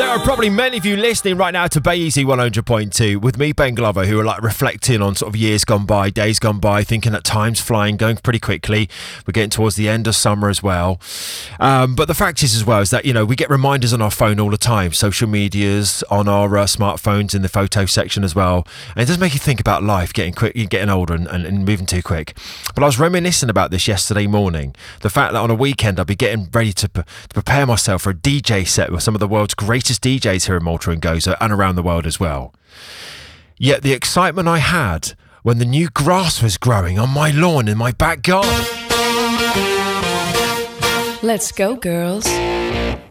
There are probably many of you listening right now to Bay Easy 100.2 with me, Ben Glover, who are like reflecting on sort of years gone by, days gone by, thinking that time's flying, going pretty quickly. We're getting towards the end of summer as well. But the fact is as well is that, you know, we get reminders on our phone all the time, social medias, on our smartphones in the photo section as well. And it does make you think about life, getting older and moving too quick. But I was reminiscing about this yesterday morning. The fact that on a weekend I'll be getting ready to prepare myself for a DJ set with some of the world's greatest DJs here in Malta and Gozo and around the world as well. Yet the excitement I had when the new grass was growing on my lawn in my back garden. Let's go, girls.